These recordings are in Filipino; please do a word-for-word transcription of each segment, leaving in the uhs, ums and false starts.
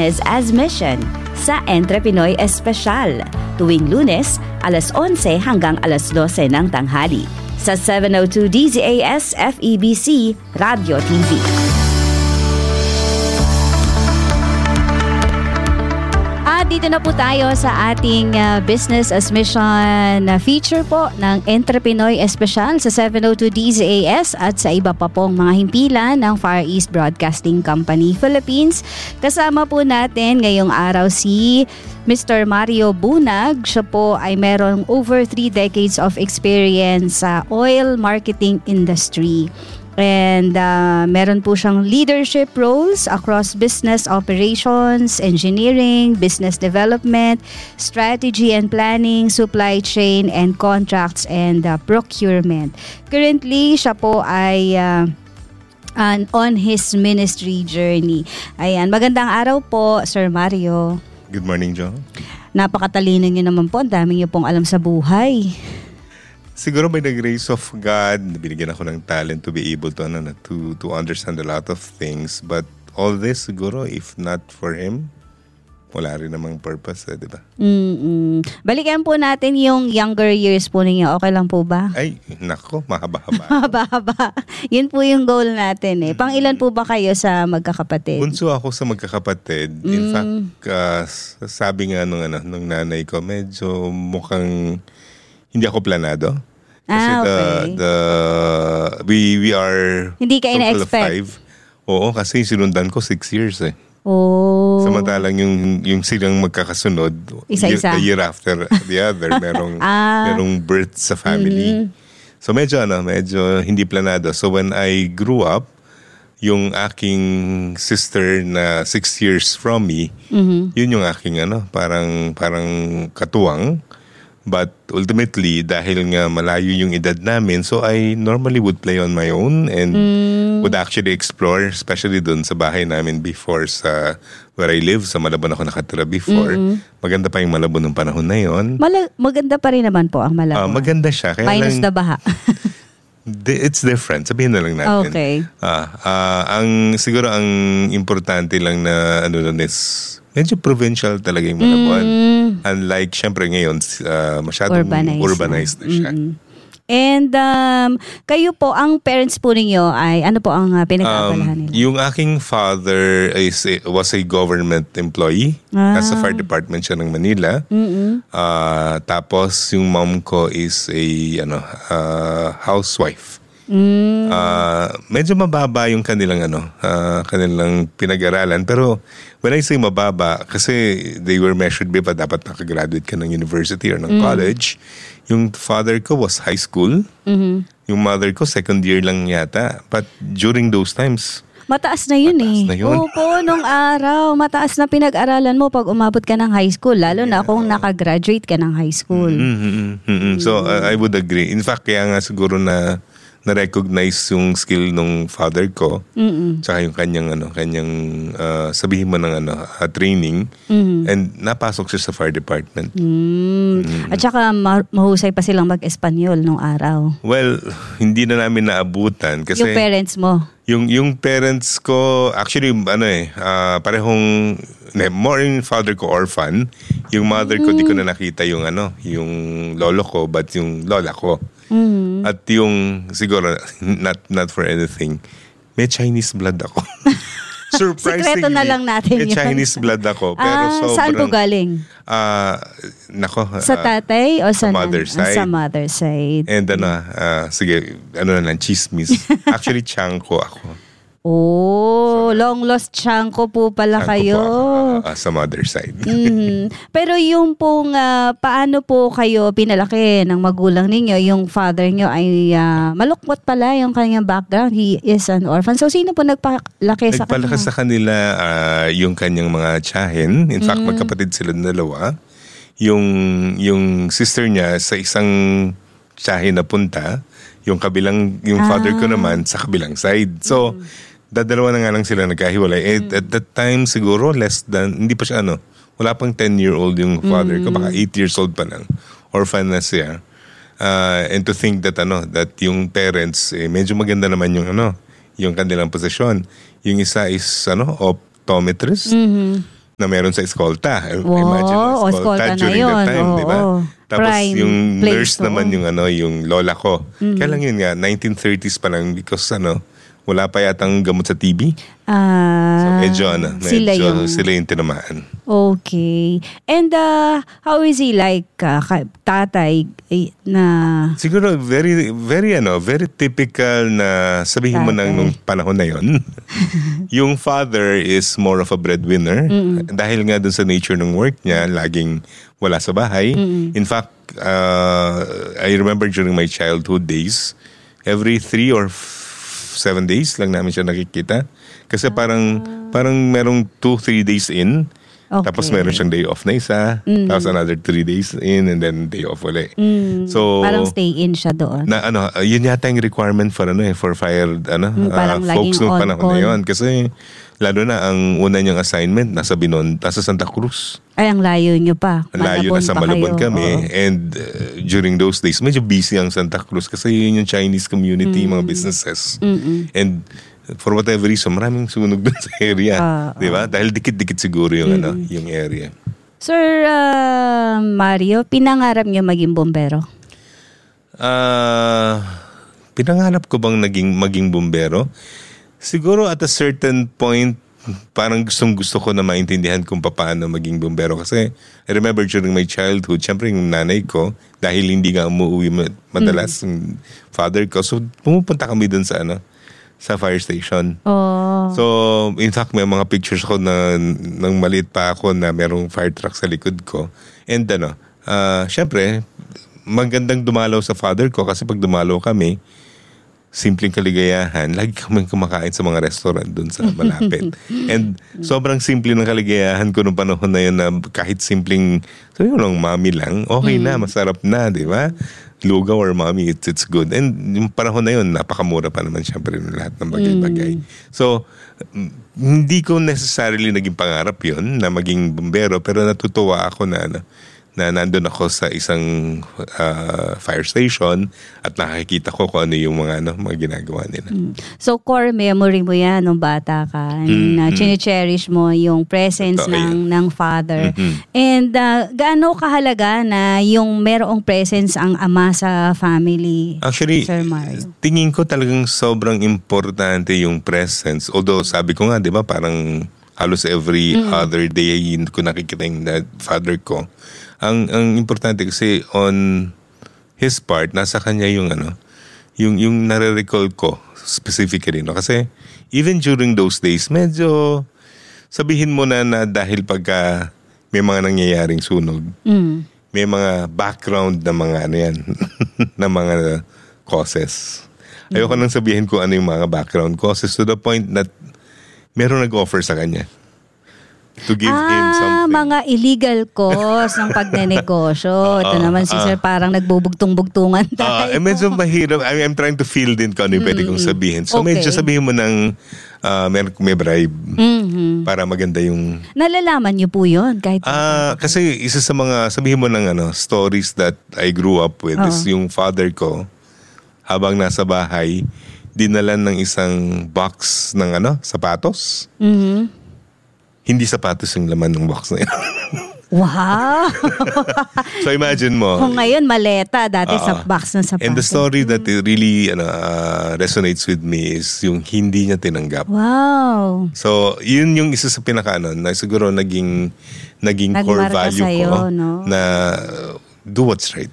Business as Mission sa Entrepinoy Espesyal tuwing Lunes alas onse hanggang alas dose ng tanghali sa seven oh two D Z A S F E B C Radio T V. At dito na po tayo sa ating uh, Business as Mission na feature po ng Entrepinoy Espesyal sa seven oh two D Z A S at sa iba pa pong mga himpilan ng Far East Broadcasting Company Philippines. Kasama po natin ngayong araw si Mister Mario Bunag. Siya po ay merong over three decades of experience sa oil marketing industry. And uh, meron po siyang leadership roles across business operations, engineering, business development, strategy and planning, supply chain, and contracts and uh, procurement. Currently, siya po ay uh, uh, on his ministry journey. Ayan, magandang araw po, Sir Mario. Good morning, Jo. Napakatalino niyo naman po. Ang dami niyo pong alam sa buhay. Siguro by the grace of God, binigyan ako ng talent to be able to, ano, to, to understand a lot of things. But all this, siguro, if not for Him, wala rin namang purpose, eh, di ba? Mm-mm. Balikan po natin yung younger years po ninyo. Okay lang po ba? Ay, nako, mahaba-haba. Mahaba-haba. Yun po yung goal natin eh. Pang ilan po ba kayo sa magkakapatid? Bunso ako sa magkakapatid. In Mm. fact, uh, sabi nga nung, ano, nung nanay ko, medyo mukhang hindi ako planado. Kasi Ah, the, okay. the, we, we are Hindi ka total of ina-expect. five. Oo, kasi sinundan ko six years eh. Oh. Samantalang yung yung silang magkakasunod, Isa-isa. year, a year after the other, merong Ah. merong birth sa family. Mm. So medyo ano, medyo hindi planado. So when I grew up, yung aking sister na six years from me, Mhm. yun yung aking ano, parang parang katuwang. But ultimately, dahil nga malayo yung edad namin, so I normally would play on my own and Mm. would actually explore, especially dun sa bahay namin before sa where I live, sa Malabon ako nakatira before. Mm-mm. Maganda pa yung Malabon nung panahon na yon. Mala- maganda pa rin naman po ang Malabon. Ah, maganda siya. Kaya Minus lang, the baha. di- it's different. Sabihin na lang natin. Okay. Ah, ah, ang, siguro ang importante lang na ano nun is, medyo provincial talaga yung Malabon. Mm. Unlike, syempre ngayon, uh, masyadong Urbanized, urbanized, na, na siya. Mm-mm. And um, kayo po, ang parents po ninyo ay ano po ang uh, pinag-aabalahan Um, nila? yung aking father is a, was a government employee. Ah. Nasa fire department siya ng Manila. Mm-mm. Ah, tapos yung mom ko is a ano ah, housewife. Mm. Ah, medyo mababa yung kanilang ano, ah, kanilang pinag-aralan, pero when I say mababa, kasi they were measured by pa dapat nakagraduate ka ng university or ng college. Yung father ko was high school. Mhm. Yung mother ko second year lang yata. But during those times, Mataas na yun Mataas eh. na yun. Opo, nung araw. Mataas na pinag-aralan mo pag umabot ka ng high school. Lalo na kung nakagraduate ka ng high school. mm-hmm, mm-hmm. So uh, I would agree. In fact, kaya nga siguro na na-recognize yung skill nung father ko, Mm-mm. tsaka yung kanyang ano, kanyang uh, sabihin mo ng ano, uh, training, Mhm. and napasok siya sa fire department. Mm. At saka ma- mahusay pa silang mag-Espanyol nung araw. Well, hindi na namin naabutan kasi Yung parents mo. yung yung parents ko actually ano eh ah, parehong ne, more yung father ko orphan, yung mother ko di ko na nakita yung ano, yung lolo ko but yung lola ko. Mhm. At yung siguro not not for anything, may Chinese blood ako. Surprisingly, Sikreto na lang natin may yun. Chinese blood ako. Pero Ah, sobrang, saan po galing? Ah, nako. Sa ah, tatay o sa sa, mother nan- side. Sa mother side. And ano, ah, sige, ano na lang, chismis. Actually, Chanko ako. Oh, long lost Chanko po pala Chanko kayo. po ako, ah, sa mother side. Mhm. Pero yung pong ah, paano po kayo pinalaki ng magulang ninyo, yung father nyo ay ah, malukmot pala yung kanyang background. He is an orphan. So sino po nagpalaki sa Nagpalakas kanya? sa kanila ah, yung kanyang mga tiyahin. In fact, Mm. magkapatid sila na dalawa. Yung, yung sister niya sa isang tiyahin na punta. Yung kabilang, yung father ko Ah. naman sa kabilang side. So, dadalawa na nga lang sila nagkahiwalay. Eh, at that time, siguro, less than, hindi pa siya ano, wala pang ten-year-old yung father ko. Baka eight years old pa lang. Orphan na siya. Uh, and to think that, ano, that yung parents, eh, medyo maganda naman yung, ano, yung kanilang posisyon. Yung isa is, ano, optometrist. Mhm. na meron sa eskolta. Wow, Imagine mo, eskolta na during yun. that time, Oo, di ba? oo. Tapos Prime yung place nurse to. naman yung ano, yung lola ko. Mm-hmm. Kaya lang yun nga, nineteen thirties pa lang because ano, wala pa yatang gamot sa T B. Ah, So medyo ano, medyo sila yung, sila yung tinamaan. okay. And uh, how is he like, uh, ka- tatay, eh, na... Siguro very very ano, very typical na sabihin mo nang Tatay. nung panahon na yon. Yung father is more of a breadwinner dahil nga dun sa nature ng work niya, laging wala sa bahay. Mm-mm. In fact, uh, I remember during my childhood days, every three or f- seven days lang namin siya nakikita. Kasi parang parang merong two, three days in. Okay. Tapos meron siyang day off na isa. Mm. Tapos another three days in and then day off ulit. Mm, So, parang stay in siya doon. na ano, uh, yun yata yung requirement for ano eh, for fire ano, Mm, parang uh, folks laging nung on panahon na call. yun. Kasi lalo na ang una niyang assignment nasa Binon, nasa Santa Cruz. Ay, ang layo nyo pa. Ang layo na sa pa Malabon kayo. kami. Oo. And uh, during those days, medyo busy ang Santa Cruz kasi yun yung Chinese community, Mm. mga businesses. Mm-mm. And for whatever reason, maraming sunog dun sa area. Ah, di ba? Dahil dikit-dikit siguro yung ano, yung area. Sir uh, Mario, pinangarap niyo maging bombero? Ah, pinangarap ko bang naging maging bombero? Siguro at a certain point, parang gustong gusto ko na maintindihan kung paano maging bombero. Kasi I remember during my childhood, syempre yung nanay ko, dahil hindi nga umuwi ma- madalas yung father ko, so pumupunta kami dun sa ano, sa fire station. Oh. So, in fact, may mga pictures ko na nang maliit pa ako na merong fire truck sa likod ko. And ano, uh, syempre, magandang dumalaw sa father ko kasi pag dumalaw kami, simpleng kaligayahan, lagi kami kumakain sa mga restaurant dun sa malapit. And sobrang simple ng kaligayahan ko nung panahon na yun na kahit simpleng, sabi mo lang, mami lang, okay na, masarap na, di ba? Lugaw or mami, it's, it's good. And yung panahon na yun, napakamura pa naman syempre ng lahat ng bagay-bagay. So, mm, hindi ko necessarily naging pangarap yun na maging bombero, pero natutuwa ako na, na na nandun ako sa isang uh, fire station at nakikita ko kung ano yung mga ano mga ginagawa nila. So core memory mo yan nung bata ka, Mm, na mm. chine-cherish mo yung presence Totoo ng ng father. Mhm. And uh, gaano kahalaga na yung merong presence ang ama sa family? Actually, Sir Mario? tingin ko talagang sobrang importante yung presence. Although sabi ko nga, di ba, parang halos every other day ko nakikita yung dad- father ko. Ang ang importante kasi on his part, nasa kanya yung ano, yung yung nare-recall ko specifically, no? Kasi even during those days, medyo sabihin mo na na dahil pagka may mga nangyayaring sunog, Mm. may mga background na mga ano yan, na mga causes. Ayoko nang sabihin ko ano yung mga background causes to the point that meron nag-offer sa kanya to give him Ah, something. mga illegal cause ng pagnenegosyo. Ito Ah, naman si ah. Sir parang nagbubugtong-bugtungan Ah, tayo. eh, medyo mahirap. I I'm trying to feel din kung ano yung pwede kong sabihin. So Okay. medyo sabihin mo ng uh, may, may bribe Mhm. para maganda yung... Nalalaman niyo po yun kahit Ah, kasi isa sa mga, sabihin mo ng ano, stories that I grew up with is Oo. yung father ko, habang nasa bahay, dinalan ng isang box ng ano, sapatos. Mhm. Hindi sapatos yung laman ng box na yun. Wow! So imagine mo. Kung ngayon, maleta. Dati Oo. sa box ng sapatos. And the story that really ano, uh, resonates with me is yung hindi niya tinanggap. Wow! So, yun yung isa sa pinaka-ano na siguro naging naging core Nagmarka value sa'yo, ko no? na uh, do what's right.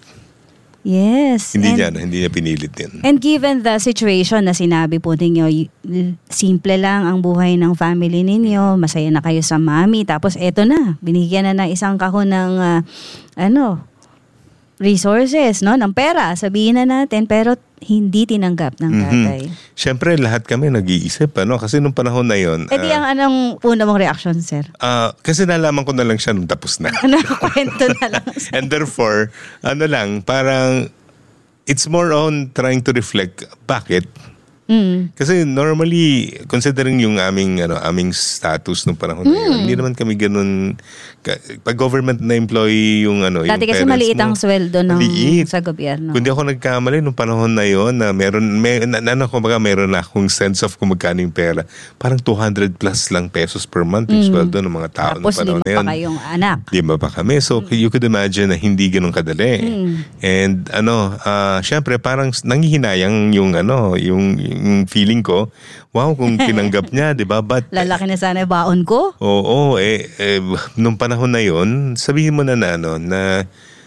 Yes. Hindi and, niya, hindi niya pinilit din. And given the situation na sinabi po ninyo, y- simple lang ang buhay ng family ninyo, masaya na kayo sa mami, tapos eto na, binigyan na ng isang kahon ng ah, ano, resources, no, ng pera, sabihin na natin, pero hindi tinanggap ng tatay. Siyempre, lahat kami nag-iisip, ano? Kasi nung panahon na yun, Eh di ang anong una mong reaction, sir? ah, kasi nalaman ko na lang siya nung tapos na. Ano, kwento na lang. And therefore, ano lang, parang it's more on trying to reflect bakit Mm. Kasi normally, considering yung aming ano aming status nung panahon na yun, hindi naman kami ganun, ka- pag government na employee yung ano, Dati yung kasi parents maliit mo, ang sweldo ng maliit. sa gobyerno. Kundi ako nagkamali nung panahon na yon na meron, may, na, na, kumbaga, meron na akong sense of kung magkano yung pera. Parang two hundred plus lang pesos per month yung Mm. sweldo ng mga tao nung Tapos panahon lima na yun. pa kayong anak. Lima pa kami. So, you could imagine na hindi ganun kadali. Mm. And ano, ah syempre parang nanghihinayang yung ano, yung, yung feeling ko. Wow, kung tinanggap niya, 'di ba? But Lalaki na sana yung baon ko. oo, eh, eh nung panahon na 'yon, sabihin mo na na ano, na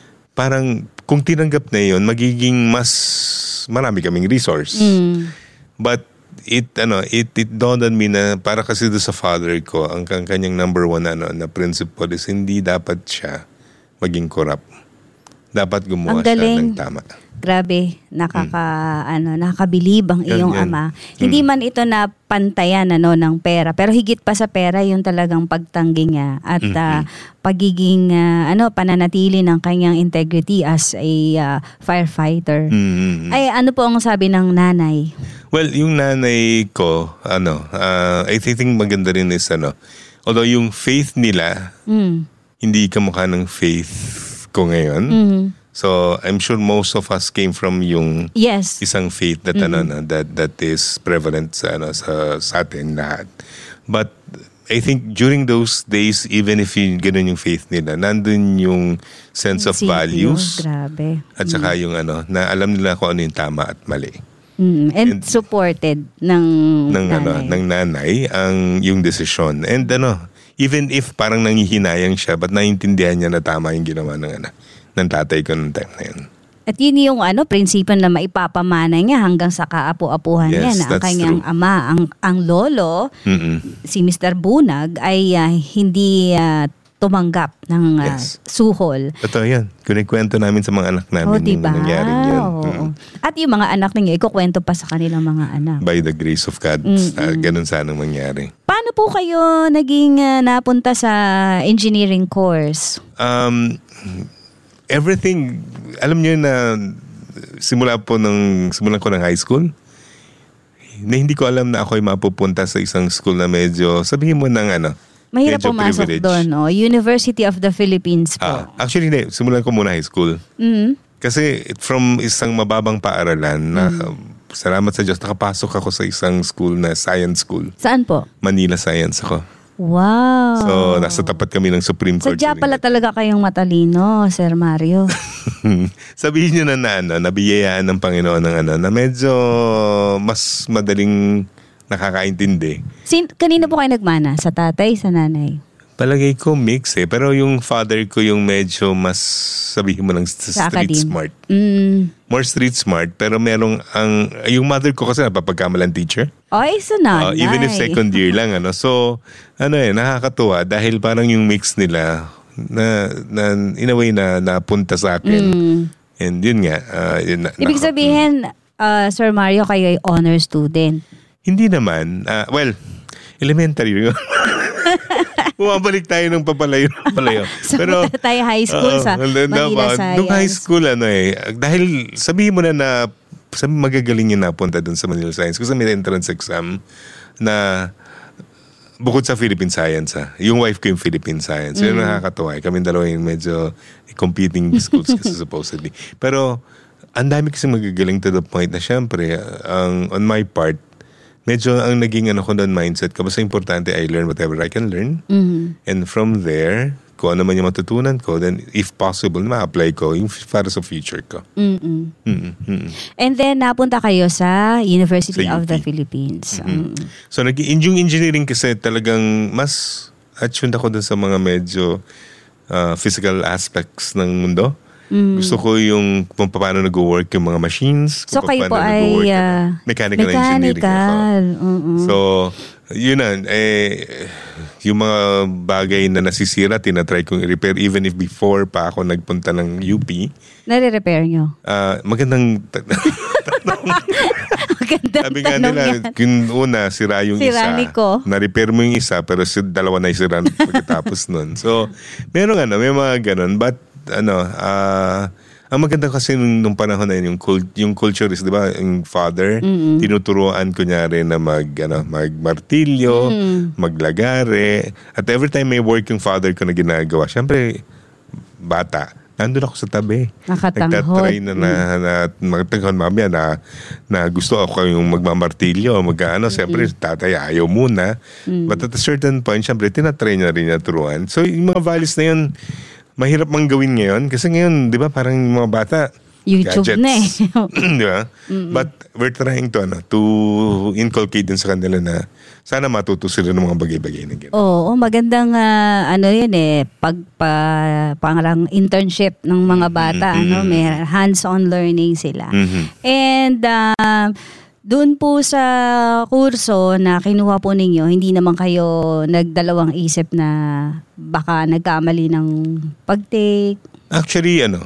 parang kung tinanggap na 'yon, magiging mas marami kaming resource. Mm. But it ano it it dawned on me na para kasi do sa father ko ang, ang kanyang number one ano na principle is hindi dapat siya maging corrupt. Dapat gumawa Ang siya galing. ng tama. Grabe, nakaka ano, nakakabilib ang Yan, iyong yan. ama. Hindi man ito na pantayan ano ng pera, pero higit pa sa pera yung talagang pagtanggi niya at ah, pagiging ah, ano pananatili ng kanyang integrity as a ah, firefighter. Mm. Ay ano po ang sabi ng nanay? Well, yung nanay ko, ano, ah, I think maganda rin is ano, although yung faith nila, Mm. hindi kamukha ng faith ko ngayon. Mhm. So, I'm sure most of us came from yung Yes. isang faith that ano na that that is prevalent sa ano sa, sa atin lahat. But I think during those days, even if yung ganun yung faith nila, nandun yung sense of Prinsipyo, values Grabe. at saka yung ano na alam nila kung ano yung tama at mali. Mm. And, And- supported ng ng nanay. ano ng nanay ang yung desisyon. And ano, even if parang nanghihinayang siya, but naiintindihan niya na tama yung ginawa ng ano ng tatay ko noong time na yun. At yun yung ano, prinsipyo na maipapamana niya hanggang sa kaapu-apuhan Yes, niya na ang that's kanyang true. ama, ang, ang lolo, Mm-mm. si Mister Bunag, ay ah, hindi ah, tumanggap ng ah, Yes. suhol. Totoo yan. Kunikwento namin sa mga anak namin O, yung diba? nangyari yun. Oo. Mm. At yung mga anak ninyo, ikukwento pa sa kanilang mga anak. By the grace of God, Mm-mm. uh, ganun sanang mangyari. Paano po kayo naging ah, napunta sa engineering course? Um, everything, alam niyo na simula po ng, simulan ko ng high school, na hindi ko alam na ako ay mapupunta sa isang school na medyo, sabihin mo ng ano, Mahirap medyo pumasok privilege. doon, no? University of the Philippines po. Ah, actually, hindi. Simulan ko muna high school. Mm. Kasi from isang mababang paaralan, na, Mm-hmm. uh, salamat sa Diyos, nakapasok ako sa isang school na science school. Saan po? Manila Science ako. Wow. So, nasa tapat kami ng Supreme Court. Sadya pala talaga kayong matalino, Sir Mario. Sabihin nyo na na, ano, nabiyayaan ng Panginoon ng ano, na medyo mas madaling nakakaintindi. Sin kanino po kayo nagmana? Sa tatay, sa nanay? Palagay ko mix eh. Pero yung father ko yung medyo mas, sabihin mo lang, Sa street academe? smart. Mm. More street smart. Pero merong ang, yung mother ko kasi napapagkamalan teacher. Ay, sa Uh, nanay. even if second year lang. ano So, ano eh, nakakatuwa dahil parang yung mix nila na, na in a way na napunta sa akin. Mm. And yun nga. uh, yun, na- Ibig na- sabihin, uh, Sir Mario, kayo ay honor student. Hindi naman. Ah, well, elementary yun. Bumabalik tayo ng papalayo. papalayo. Sa tayo high school oo, sa wala- Manila dapat. Science. Nung high school, ano eh, dahil sabihin mo na na sabi magagaling yung napunta dun sa Manila Science kasi may entrance exam na bukod sa Philippine Science, ha, yung wife ko yung Philippine Science. Yun Mm. nakakatawa. eh. Kaming dalawa yung medyo competing schools kasi supposedly. Pero ang dami kasi magagaling to the point na syempre, ang on my part, medyo ang naging ano ko doon mindset ko, basta importante I learn whatever I can learn. Mhm. And from there, kung ano man yung matutunan ko, then if possible, ma-apply ko yung f- para sa future ko. Mm-mm. Mm-mm, mm-mm. And then, napunta kayo sa University Sa of U P. the Philippines. Mm. So, nag yung engineering kasi talagang mas attuned ako dun sa mga medyo uh, physical aspects ng mundo. Mm. Gusto ko yung kung paano nag-work yung mga machines. So, kung kayo po paano ay nag-work, uh, ano, mechanical, engineering ako. mechanical. Mm-mm. So, yun na. Eh, yung mga bagay na nasisira, tinatry kong i-repair even if before pa ako nagpunta ng U P. Nare-repair nyo? Ah, magandang... Magandang Sabi nga tanong nila, yan. yung una, sira yung Sira isa. ni ko. Na-repair mo yung isa, pero si dalawa na yung sira pagkatapos nun. So, meron ano, may mga ganun. But, ano, ah, ang maganda kasi nung, nung panahon na yun, yung, cult, yung culture is, di ba, yung father, mm-hmm. tinuturuan kunyari na mag, ano, magmartilyo, mm-hmm. maglagare. At every time may work yung father ko na ginagawa, syempre, bata, nandun ako sa tabi. Nakatanghod. Nagtatry na na, na magtanghod mamaya na, na gusto ako yung magmamartilyo, mag-ano, mm-hmm. syempre, tatay, ayaw muna. Mm-hmm. But at a certain point, syempre, tinatry na rin niya turuan. So, yung mga values na yun, mahirap mang gawin ngayon kasi ngayon, 'di ba, parang yung mga bata YouTube gadgets, na eh. 'Di ba? Mm-hmm. But we're trying to ano, to inculcate din sa kanila na sana matuto sila ng mga bagay-bagay na ganyan. Oo, magandang uh, ano 'yan eh, pag pa, parang internship ng mga bata, mm-hmm. ano, may hands-on learning sila. Mm-hmm. And uh, doon po sa kurso na kinuha po ninyo, hindi naman kayo nagdalawang isip na baka nagkamali ng pag-take? Actually, ano,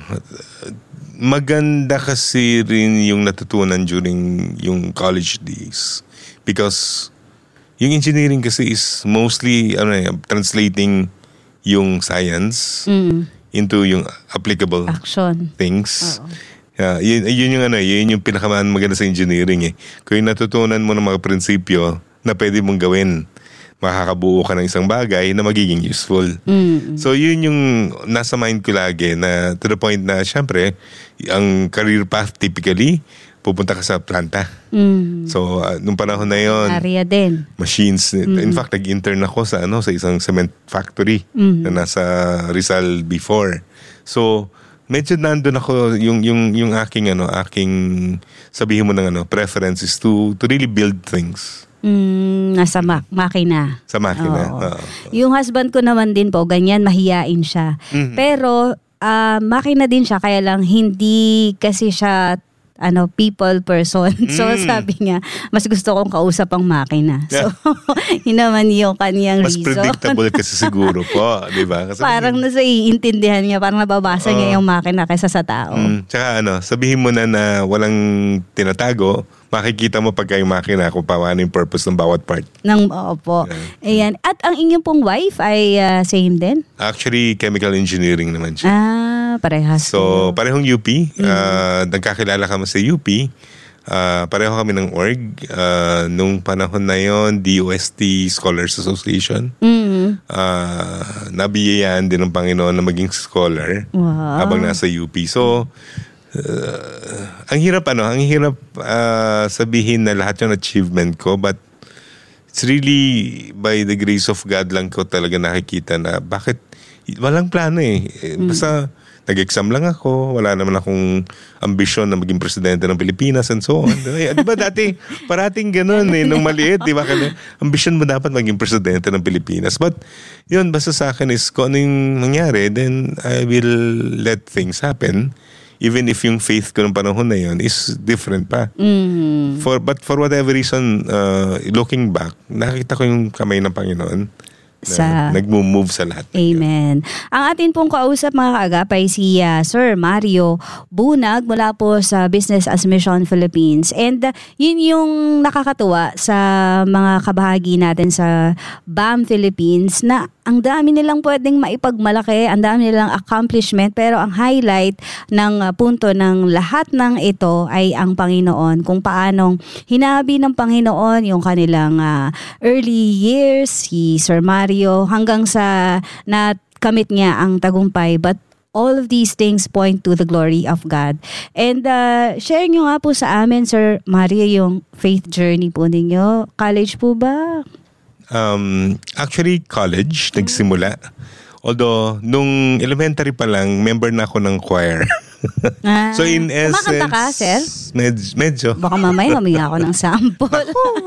maganda kasi rin yung natutunan during yung college days. Because yung engineering kasi is mostly ano, translating yung science mm. into yung applicable action things. Oo. Yeah, yun, yun yung ano, yun yung pinakaman maganda sa engineering eh. Kung yung natutunan mo ng mga prinsipyo na pwede mong gawin, makakabuo ka ng isang bagay na magiging useful. Mm-hmm. So yun yung nasa mind ko lagi na to the point na syempre, ang career path typically, pupunta ka sa planta. Mm-hmm. So uh, nung panahon na yun, area din. Machines. Mm-hmm. In fact, nag-intern ako sa ano sa isang cement factory mm-hmm. na nasa Rizal before. So medyo nandun ako yung yung yung aking ano aking sabihin mo ng ano preferences to to really build things. Mm, nasa mak- makina. Sa makina. Oo. Oo. Yung husband ko naman din po ganyan, mahiyain siya. Mm-hmm. Pero uh, makina din siya, kaya lang hindi kasi siya ano people person. So mm. sabi niya, mas gusto kong kausap ang makina. Yeah. So yun naman yung kaniyang mas reason. Mas predictable kasi siguro po, di ba? Kasi parang nasa iintindihan niya, parang nababasa uh, niya yung makina kaysa sa tao. Mm, tsaka ano, sabihin mo na na walang tinatago, makikita mo pagka yung makina kung paano yung purpose ng bawat part. Nang, opo. Yeah. Ayan. At ang inyong pong wife ay uh, same din? Actually, chemical engineering naman siya. Ah, parehas. So, parehong U P. Mm. Uh, nagkakilala kami sa U P. Uh, pareho kami ng org. Uh, nung panahon na yon, D O S T Scholars Association. Mm. Uh, nabiyayaan din ng Panginoon na maging scholar wow. habang nasa U P. So, Uh, ang hirap ano, ang hirap uh, sabihin na lahat yung achievement ko, but it's really by the grace of God lang ko talaga nakikita na bakit walang plano eh. Basta mm. nag-exam lang ako, wala naman akong ambisyon na maging presidente ng Pilipinas and so on. Di ba dati parating ganun eh, nung maliit, di ba? Ambisyon mo dapat maging presidente ng Pilipinas. But yun, basta sa akin is kung ano yung nangyari, then I will let things happen. Even if yung faith ko ng panahon na yun is different pa. Mm-hmm. For, but for whatever reason, uh, looking back, nakita ko yung kamay ng Panginoon na nag-move sa lahat. Amen. Ang atin pong kausap mga kaagapay si uh, Sir Mario Bunag mula po sa Business as Mission Philippines. And uh, yun yung nakakatuwa sa mga kabahagi natin sa B A M Philippines na ang dami nilang pwedeng maipagmalaki, ang dami nilang accomplishment, pero ang highlight ng uh, punto ng lahat ng ito ay ang Panginoon. Kung paanong hinabi ng Panginoon yung kanilang uh, early years, si Sir Mario, hanggang sa nakamit niya ang tagumpay. But all of these things point to the glory of God. And uh, share nyo nga po sa amin, Sir Mario, yung faith journey po ninyo. College po ba? Um, actually, college, nagsimula. Although, nung elementary pa lang, member na ako ng choir. Ah, so in essence, kumakanta ka, sir? Med- medyo. Baka mamaya maminga ako ng sample.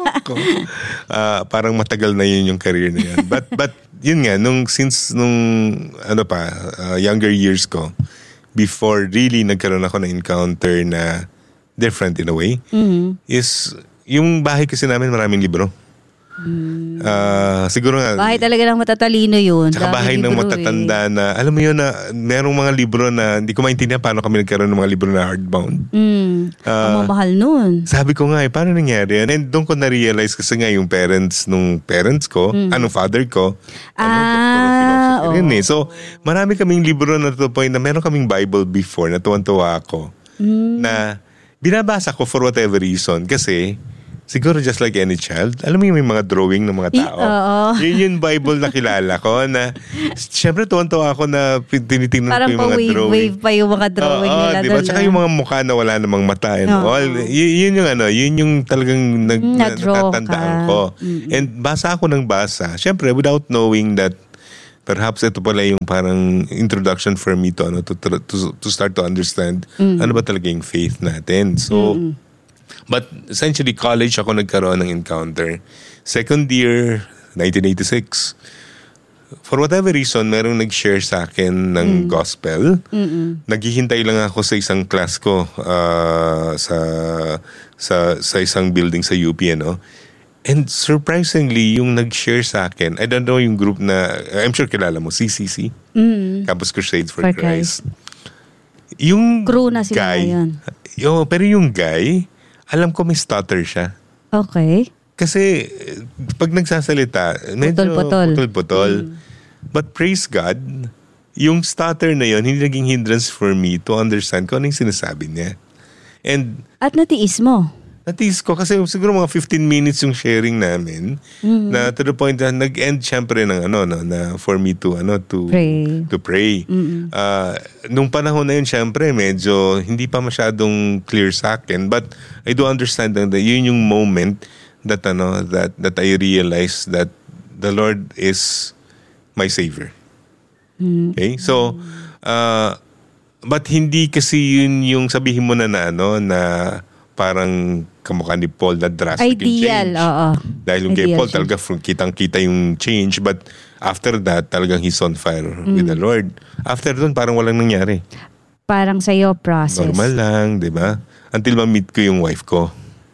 uh, parang matagal na yun yung career na yan. But, but yun nga, nung, since nung ano pa, uh, younger years ko, before really nagkaroon ako ng encounter na different in a way, mm-hmm. is yung bahay kasi namin maraming libro. Hmm. Uh, siguro nga. Bahay talaga ng matatalino yun. Tsaka bahay ng matatanda eh. Na, alam mo yun na, merong mga libro na, hindi ko maintindihan paano kami nagkaroon ng mga libro na hardbound. Mm. Uh, Ang mamahal nun. Sabi ko nga eh, paano nangyari yan? And doon ko na-realize kasi nga yung parents nung parents ko, mm. anong father ko, ah, ano, oh. yun eh. So, marami kaming libro na to the point na meron kaming Bible before na tuwan-tuwa ako. Mm. Na binabasa ko for whatever reason kasi siguro just like any child, alam mo yung may mga drawing ng mga tao. I, yun yung Bible na kilala ko na syempre tuwan-tuwa ako na tinitingnan ko yung mga wave, drawing. Parang pa-wave pa yung mga drawing oo, nila. Diba? Tsaka yung mga mukha na wala namang mata and oo. all. Y- yun yung ano, yun yung talagang nag, na, natatandaan ko. Mm-hmm. And basa ako ng basa. Syempre without knowing that perhaps ito pala yung parang introduction for me to ano to to, to start to understand mm-hmm. ano ba talaga yung faith natin. So mm-hmm. But essentially, college ako nagkaroon ng encounter. Second year, nineteen eighty-six. For whatever reason, merong nag-share sa akin ng mm. gospel. Mm-mm. Naghihintay lang ako sa isang class ko uh, sa, sa sa isang building sa U P, ano? And surprisingly, yung nag-share sa akin, I don't know yung group na, I'm sure kilala mo, C C C. Mm. Campus Crusades for, for Christ. Christ. Yung crew na sila guy, ngayon. Yo, pero yung guy, alam ko may stutter siya. Okay. Kasi pag nagsasalita, medyo putol-putol. putol-putol. Mm. But praise God, yung stutter na yon hindi naging hindrance for me to understand kung ano yung sinasabi niya. And at natiis mo? Natiis ko kasi siguro mga fifteen minutes yung sharing namin mm-hmm. na to the point na nag-end syempre ng ano no na for me to ano to pray. to pray. Mm-hmm. Uh, nung panahon na yun syempre medyo hindi pa masyadong clear sa akin, but I do understand that yun yung moment that ano that that I realized that the Lord is my savior. Mm-hmm. Okay? So uh, but hindi kasi yun yung sabihin mo na na ano na parang kamukha ni Paul na drastic ideal, change. Oo. Dahil yung kay Paul talaga kitang-kita yung change, but after that talagang he's on fire mm. with the Lord. After dun parang walang nangyari. Parang sa'yo process. Normal lang, di ba? Until ma-meet ko yung wife ko.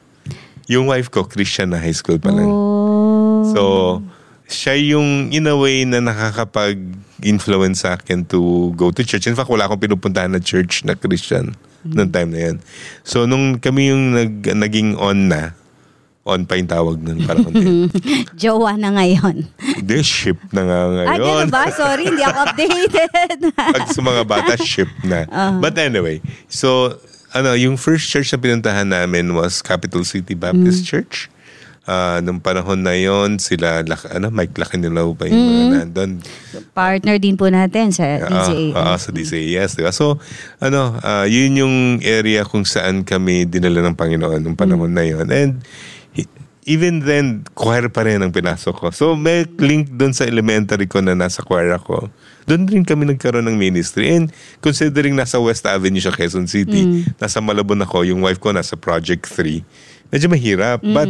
Yung wife ko, Christian na high school pa lang. Oh. So, siya yung in a way na nakakapag-influence sa akin to go to church. In fact, wala akong pinupuntahan na church na Christian. Mm-hmm. Noong time na yan. So, nung kami yung nag, naging on na, on pa yung tawag nun para konti. Jowa na ngayon. Hindi, ship na nga ngayon. Ah, gano'n ba? Sorry, hindi ako updated. Pag sa mga bata, ship na. Uh-huh. But anyway, so, ano, yung first church na pinuntahan namin was Capital City Baptist mm. Church. Uh, nung panahon na yon sila, ano, Mike Lacanilao pa yung mm. mga nandun. Partner din po natin sa D Z A S. Oo, uh, uh, sa D Z A S. Diba? So, ano, uh, yun yung area kung saan kami dinala ng Panginoon nung panahon mm. na yon. And he, even then, choir pa rin ang pinasok ko. So, may link dun sa elementary ko na nasa choir ako. Doon rin kami nagkaroon ng ministry. And considering nasa West Avenue siya, Quezon City, mm. nasa Malabon ako, yung wife ko nasa Project three, medyo mahirap. Mm. But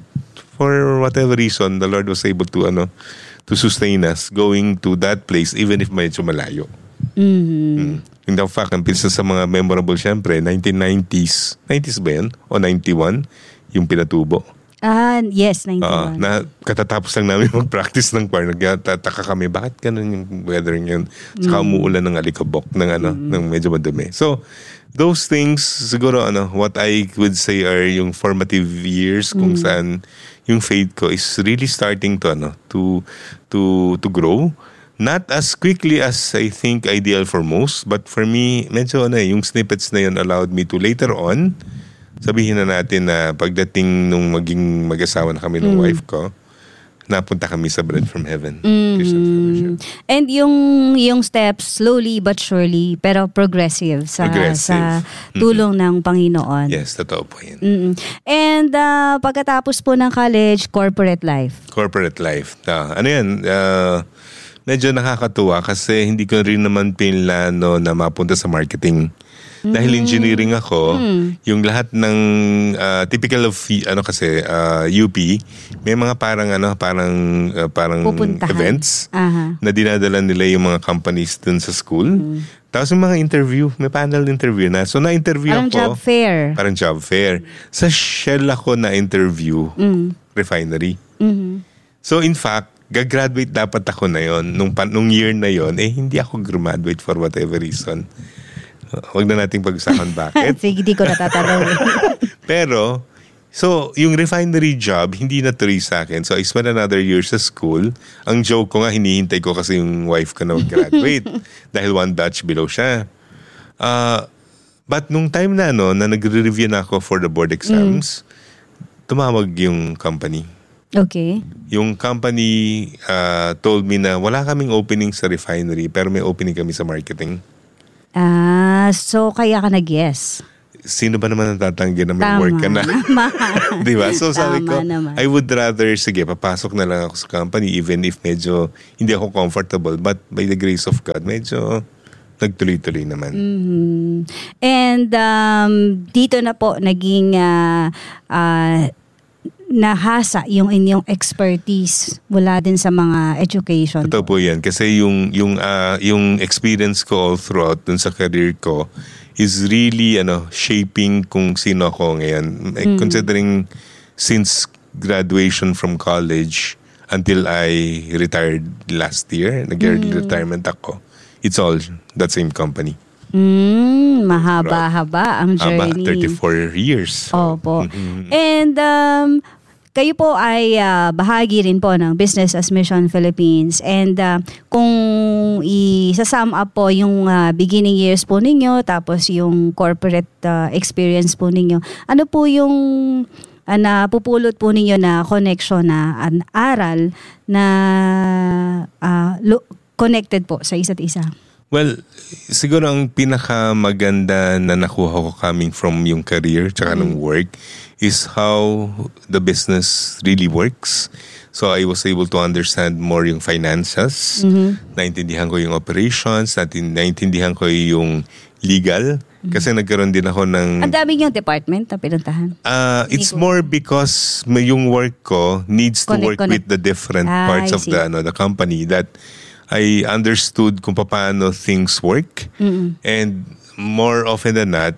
for whatever reason, the Lord was able to ano to sustain us going to that place even if medyo malayo. Mm-hmm. Mm. In the fact, ang pinsa sa mga memorable syempre, nineteen nineties. nineties ba yan? O ninety-one? Yung pinatubo. Ah, yes, ninety-one. Uh, na katatapos lang namin mag-practice ng choir. Nagtataka kami, bakit ganun yung weather ngayon? Saka mm. umuulan ng alikabok, ng ano, mm. ng medyo madumi. So, those things, siguro ano, what I would say are yung formative years kung mm. saan yung faith ko is really starting to ano, to to to grow. Not as quickly as I think ideal for most, but for me, medyo ano, yung snippets na yun allowed me to later on, sabihin na natin na pagdating nung maging mag-asawa na kami ng mm. wife ko, napunta kami sa Bread from Heaven. Mm-hmm. And yung yung steps, slowly but surely, pero progressive sa, progressive. sa tulong mm-hmm. ng Panginoon. Yes, totoo po yun. Mm-hmm. And uh, pagkatapos po ng college, corporate life. Corporate life. Uh, ano yan? Uh, medyo nakakatuwa kasi hindi ko rin naman pinlano na mapunta sa marketing. Mm-hmm. Dahil engineering ako, mm-hmm. yung lahat ng uh, typical of ano kasi uh, U P, may mga parang ano, parang uh, parang pupuntahan. Events uh-huh. na dinadala nila yung mga companies dun sa school. Mm-hmm. Tapos yung mga interview, may panel interview na. So na-interview parang ako. Parang job fair. Parang job fair. Sa Shell ako na-interview. Mm. refinery. Mhm. So in fact, gagraduate dapat ako na yon nung, nung year na yon, eh hindi ako graduate for whatever reason. Huwag na nating pag-usapan bakit. Sige, di ko natatanong. Pero, so, yung refinery job, hindi na tuloy sa akin. So, I spent another year sa school. Ang joke ko nga, hinihintay ko kasi yung wife ko na mag-graduate. Dahil one batch below siya. Uh, but nung time na, no, na nagre-review na ako for the board exams, mm. tumawag yung company. Okay. Yung company uh, told me na wala kaming opening sa refinery, pero may opening kami sa marketing. Ah, so kaya ka nag-yes. Sino ba naman natatanggi na may Tama work ka na? Naman. Di ba? So sabi ko, naman. I would rather, sige, papasok na lang ako sa company even if medyo hindi ako comfortable. But by the grace of God, medyo nagtuloy-tuloy naman. Mm-hmm. And um, dito na po naging uh, uh, nahasa yung inyong expertise mula din sa mga education. Totoo po yan. Kasi yung, yung, uh, yung experience ko all throughout dun sa career ko is really ano shaping kung sino ako ngayon. Mm. Considering since graduation from college until I retired last year, nag-early mm. retirement ako, it's all that same company. Mm, mahaba-haba ang journey. Haba, thirty-four years. Opo. Mm-hmm. And um, kayo po ay uh, bahagi rin po ng Business as Mission Philippines. And uh, kung i-sum up po yung uh, beginning years po ninyo, tapos yung corporate uh, experience po ninyo, ano po yung uh, napupulot po ninyo na connection na an aral na uh, lo- connected po sa isa't isa? Well, siguro ang pinakamaganda na nakuha ko coming from yung career tsaka mm. ng work is how the business really works. So I was able to understand more yung finances, mm-hmm. naintindihan ko yung operations, natin, naintindihan ko yung legal, mm-hmm. kasi nagkaroon din ako ng... Ang dami yung department na pinuntahan? Uh, it's more because may yung work ko needs to connect, work connect. with the different ah, parts of the, ano, the company that I understood kung paano things work. Mm-hmm. And more often than not,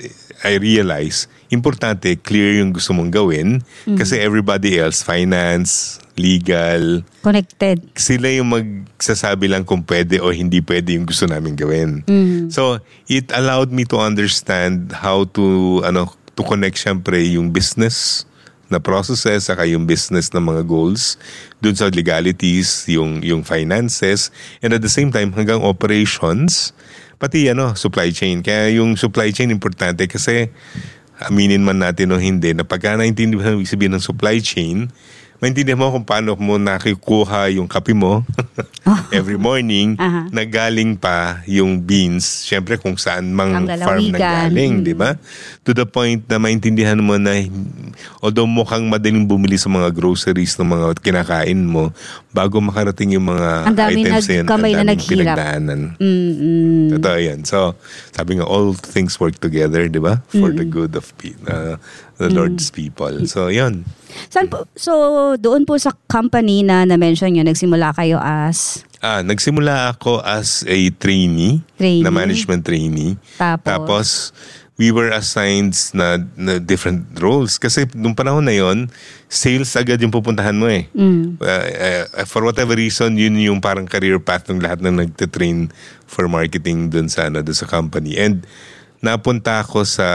I realize, importante, clear yung gusto mong gawin. Mm-hmm. Kasi everybody else, finance, legal, connected. Sila yung magsasabi lang kung pwede o hindi pwede yung gusto namin gawin. Mm-hmm. So, it allowed me to understand how to, ano, to connect syempre yung business na processes, saka yung business na mga goals, dun sa legalities, yung, yung finances, and at the same time, hanggang operations, pati ano, supply chain. Kaya yung supply chain importante kasi aminin man natin o hindi, na pagka naintindihan mo sabihin ng supply chain, maintindihan mo kung paano mo nakikuha yung kape mo every morning, uh-huh. na galing pa yung beans, syempre kung saan mang farm na galing, mm-hmm. di ba? To the point na maintindihan mo na although mukhang madaling bumili sa mga groceries ng mga kinakain mo, bago makarating yung mga items yan, ang daming pinagdaanan. Mm-hmm. Totoo yan. So, sabi nga, all things work together, di ba? For mm-hmm. the good of uh, the Lord's mm-hmm. people. So, yun. Saan po, so, doon po sa company na na-mention nyo, nagsimula kayo as? Ah, nagsimula ako as a trainee, trainee. na management trainee. Tapos? Tapos, we were assigned na, na different roles. Kasi nung panahon na yon, sales agad yung pupuntahan mo eh. Mm. Uh, uh, for whatever reason, yun yung parang career path ng lahat na nagtitrain for marketing dun sa, ano, dun sa company. And napunta ako sa...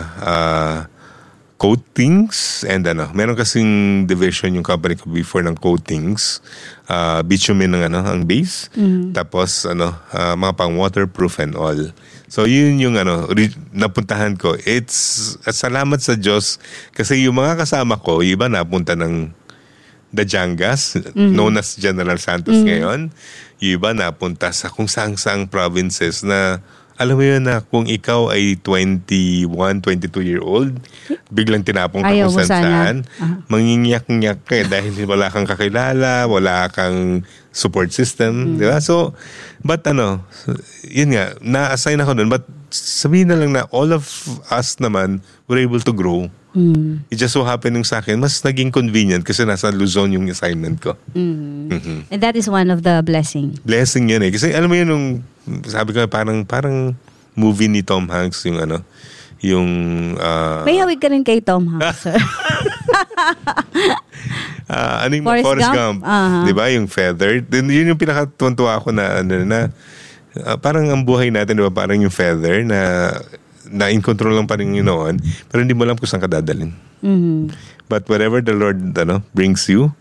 Uh, coatings and ano, meron kasing division yung company ko before ng coatings, uh, bitumen ng ano, ang base, mm-hmm. tapos ano, uh, mga pang waterproof and all. So yun yung ano, re- napuntahan ko. It's uh, salamat sa Diyos kasi yung mga kasama ko, yung iba napunta ng Dajangas, mm-hmm. known as General Santos mm-hmm. ngayon. Yung iba napunta sa kung saang-saang provinces na alam mo yun na kung ikaw ay twenty-one, twenty-two year old, biglang tinapong ka kung saan-saan, uh-huh. mangingiyak-ngiyak ka eh, dahil wala kang kakilala, wala kang support system, mm. di ba? So, but ano, yun nga, na-assign ako dun, but sabihin na lang na all of us naman were able to grow. Mm. It just so happened yung sa akin, mas naging convenient kasi nasa Luzon yung assignment ko. Mm. Mm-hmm. And that is one of the blessing. Blessing yun eh. Kasi alam mo yun, nung, sabi ko parang parang movie ni Tom Hanks, yung ano, yung... Uh, may hawig ka rin kay Tom Hanks, sir. uh, ano yung Forrest Forrest Gump? Gump? Uh-huh. Di ba? Yung feather. Yun yung pinakatuwa ko na, ano, na uh, parang ang buhay natin, di ba? Parang yung feather na na in control lang pa rin yun noon, pero hindi mo alam kung saan ka dadalhin. Mm-hmm. But wherever the Lord ano, brings you,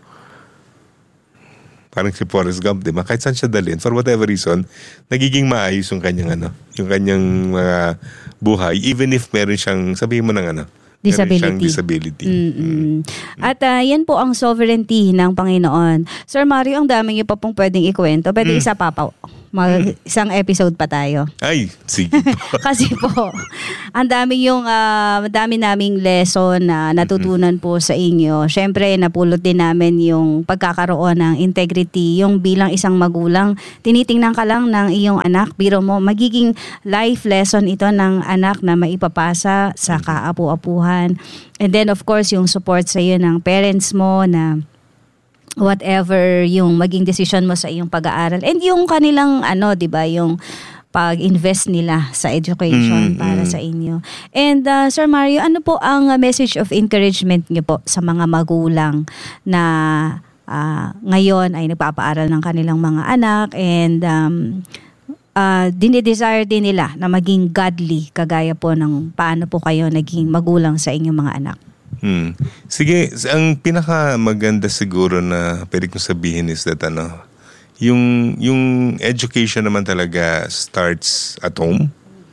parang si Forrest Gump, di ba? Kahit saan siya dalhin, for whatever reason, nagiging maayos yung kanyang ano, yung kanyang mga buhay, even if meron siyang, sabihin mo ng ano, disability. disability. Mm-mm. At uh, yan po ang sovereignty ng Panginoon. Sir Mario, ang dami niyo pa pong pwedeng ikwento. Pwede mm. isa pa pa. Mag, mm. Isang episode pa tayo. Ay, sige po. Kasi po, ang dami yung, uh, dami naming lesson na natutunan mm-hmm. po sa inyo. Siyempre, napulot din namin yung pagkakaroon ng integrity. Yung bilang isang magulang, tinitingnan ka lang ng iyong anak. Biro mo, magiging life lesson ito ng anak na maipapasa sa kaapu-apuhan. And then of course yung support sa iyo ng parents mo na whatever yung maging decision mo sa iyong pag-aaral and yung kanilang ano 'di ba yung pag-invest nila sa education mm, para mm. sa inyo. And uh, Sir Mario, ano po ang uh, message of encouragement niyo po sa mga magulang na uh, ngayon ay nagpapaaral ng kanilang mga anak and um Uh, dinidesire din nila na maging godly kagaya po ng paano po kayo naging magulang sa inyong mga anak? Hmm. Sige, ang pinaka maganda siguro na pwede kong sabihin is that ano, yung, yung education naman talaga starts at home.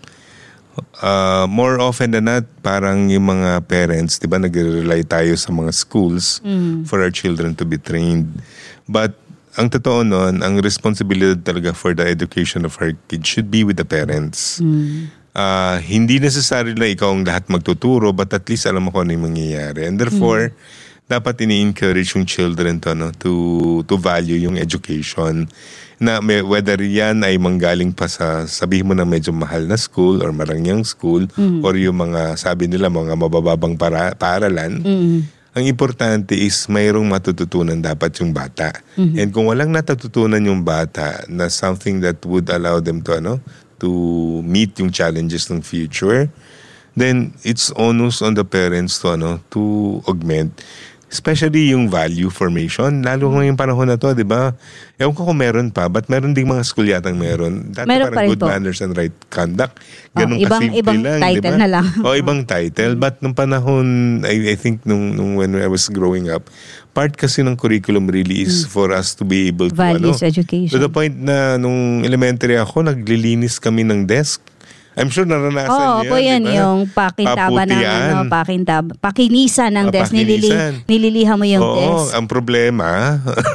Uh, more often than not, parang yung mga parents, di ba, nag-rely tayo sa mga schools mm. for our children to be trained. But ang totoo nun, ang responsibility talaga for the education of our kids should be with the parents. Mm. Uh, hindi necessarily na ikaw ang lahat magtuturo, but at least alam mo kung ano yung mangyayari. And therefore, mm. dapat ini-encourage yung children to, no, to, to value yung education. Na may, whether yan ay manggaling pa sa, sabihin mo na medyo mahal na school or marangyang school, mm. or yung mga, sabi nila, mga mabababang para, paaralan, mm. ang importante is mayroong matututunan dapat yung bata. Mm-hmm. And kung walang natututunan yung bata na something that would allow them to ano to meet yung challenges ng future, then it's onus on the parents to ano to augment, especially yung value formation. Lalo ngayong panahon na to, di ba? Ewan ko kung meron pa, but meron ding mga school yatang meron. Dati meron parang good po. Manners and right conduct. Ganun oh, ibang, kasimple ibang lang, title diba? na lang. O ibang title. But nung panahon, I, I think nung, nung when I was growing up, part kasi ng curriculum really is mm. for us to be able to values ano, education. To the point na nung elementary ako, naglilinis kami ng desk. I'm sure naranasan oh, niyo yan. Oo, po yan. Diba? Yung pakintaba ng ano, pakintaba. Pakinisan ng desk. Nilili, nililiha mo yung Oo, desk. ang problema,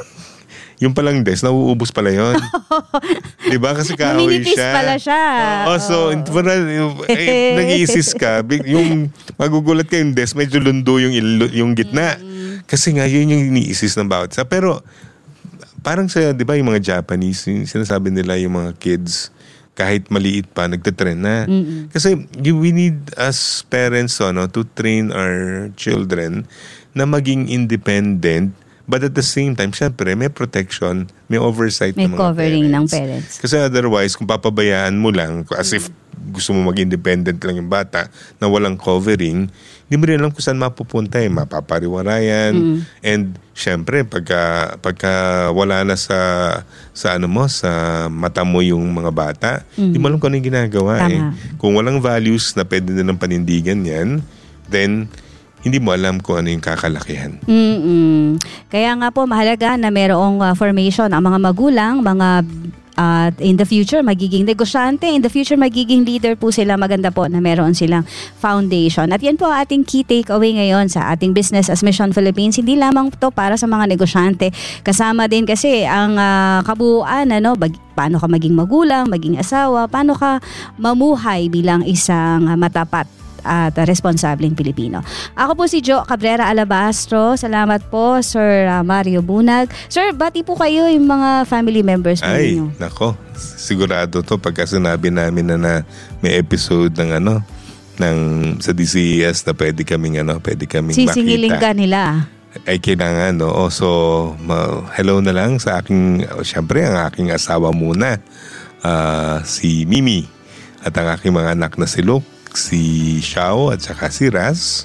yung palang desk, nauubos pala yun. Diba? Kasi kahoy Naninipis siya. pala siya. Oo, so, oh. eh, nag-iisis ka, yung magugulat ka yung desk, medyo lundo yung, yung gitna. Mm. Kasi nga, yun yung iniisis ng bawat isa. Pero, parang sa, di ba, yung mga Japanese, yung sinasabi nila yung mga kids, kahit maliit pa, nagtitrain na. Mm-mm. Kasi you, we need as parents ano, to train our children na maging independent, but at the same time, syempre, may protection, may oversight may ng mga covering parents. ng parents. Kasi otherwise, kung papabayaan mo lang, as if gusto mo maging independent lang yung bata na walang covering, hindi mo rin alam kung saan mapupunta eh. Mapapariwarayan. Mm. And syempre, pagka, pagka wala na sa, sa ano mo, sa mata mo yung mga bata, hindi mm. mo alam kung ano yung ginagawa eh. Kung walang values na pwede nilang panindigan yan, then hindi mo alam kung ano yung kakalakihan. Mm-mm. Kaya nga po, mahalaga na mayroong uh, formation ang mga magulang, mga at uh, in the future, magiging negosyante. In the future, magiging leader po sila. Maganda po na meron silang foundation. At yan po ang ating key takeaway ngayon sa ating Business as Mission Philippines. Hindi lamang to para sa mga negosyante. Kasama din kasi ang uh, kabuuan, ano, bag, paano ka maging magulang, maging asawa, paano ka mamuhay bilang isang uh, matapat at responsableng Pilipino. Ako po si Jo Cabrera Alabastro. Salamat po, Sir uh, Mario Bunag. Sir, bati po kayo yung mga family members Ay, ninyo. Ay, nako. Sigurado to pagka sinabi namin na, na may episode ng ano, ng sa D C E S na pwede kaming ano, pwede kaming sisingiling makita. Ka nila. Ay kailangan, no? O, so, ma- hello na lang sa aking, oh, syempre, ang aking asawa muna, uh, si Mimi, at ang aking mga anak na si Luke, si Xiao at saka si Raz.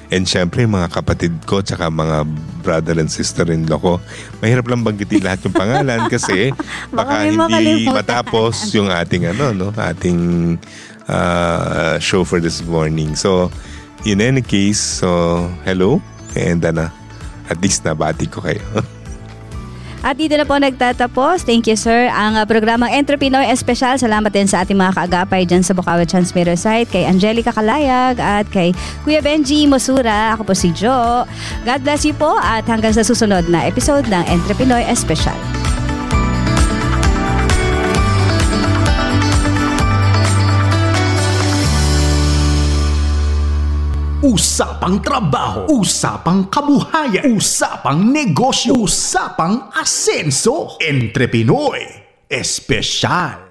And syempre, mga kapatid ko tsaka mga brother and sister-in-law ko, mahirap lang banggitin lahat yung pangalan kasi baka hindi matapos yung ating ano, no, ating uh, show for this morning. So, in any case, so, hello. And ano, at least nabati ko kayo. At dito na po nagtatapos. Thank you, sir. Ang uh, programang Entrepinoy Espesyal. Salamat din sa ating mga kaagapay dyan sa Bukawi Transmitter site. Kay Angelica Kalayag at kay Kuya Benji Mosura. Ako po si Jo. God bless you po at hanggang sa susunod na episode ng Entrepinoy Espesyal. Usapang trabaho, usapang kabuhayan, usapang negosyo, usapang asenso. Entrepinoy Espesyal.